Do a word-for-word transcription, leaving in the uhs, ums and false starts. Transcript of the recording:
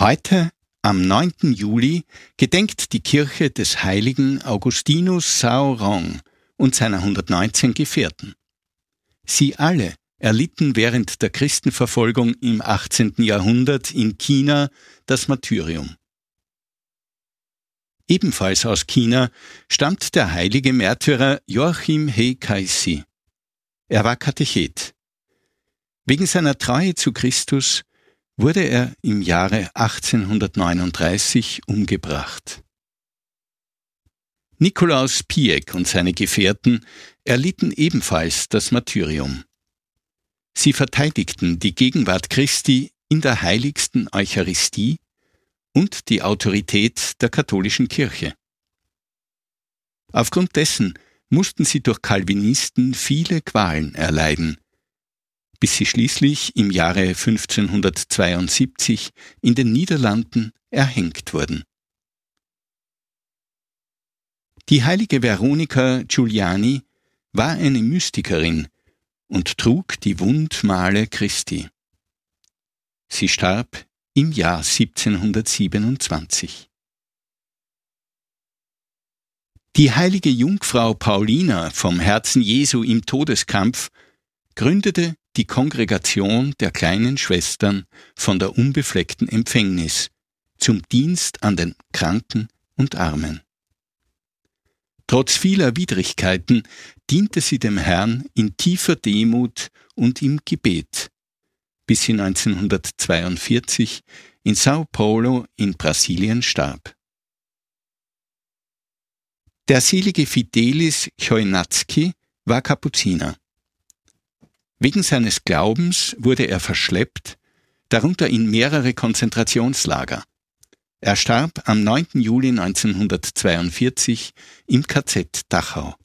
Heute, am neunten Juli, gedenkt die Kirche des heiligen Augustinus Sauron und seiner hundertneunzehn Gefährten. Sie alle erlitten während der Christenverfolgung im achtzehnten Jahrhundert in China das Martyrium. Ebenfalls aus China stammt der heilige Märtyrer Joachim He Kaisi. Er war Katechet. Wegen seiner Treue zu Christus wurde er im Jahre achtzehnhundertneununddreißig umgebracht. Nikolaus Piek und seine Gefährten erlitten ebenfalls das Martyrium. Sie verteidigten die Gegenwart Christi in der heiligsten Eucharistie und die Autorität der katholischen Kirche. Aufgrund dessen mussten sie durch Calvinisten viele Qualen erleiden, bis sie schließlich im Jahre fünfzehnhundertzweiundsiebzig in den Niederlanden erhängt wurden. Die heilige Veronika Giuliani war eine Mystikerin und trug die Wundmale Christi. Sie starb im Jahr siebzehnhundertsiebenundzwanzig. Die heilige Jungfrau Paulina vom Herzen Jesu im Todeskampf gründete die Kongregation der kleinen Schwestern von der unbefleckten Empfängnis zum Dienst an den Kranken und Armen. Trotz vieler Widrigkeiten diente sie dem Herrn in tiefer Demut und im Gebet, bis sie neunzehnhundertzweiundvierzig in Sao Paulo in Brasilien starb. Der selige Fidelis Chojnacki war Kapuziner. Wegen seines Glaubens wurde er verschleppt, darunter in mehrere Konzentrationslager. Er starb am neunten Juli neunzehnhundertzweiundvierzig im K Z Dachau.